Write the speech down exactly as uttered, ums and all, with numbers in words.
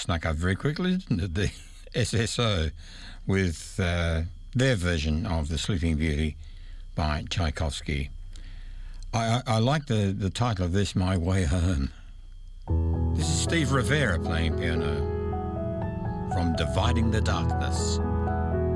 snuck up very quickly, didn't it? The S S O with uh, their version of The Sleeping Beauty by Tchaikovsky. I, I, I like the, the title of this, My Way Home. This is Steve Rivera playing piano from Dividing the Darkness.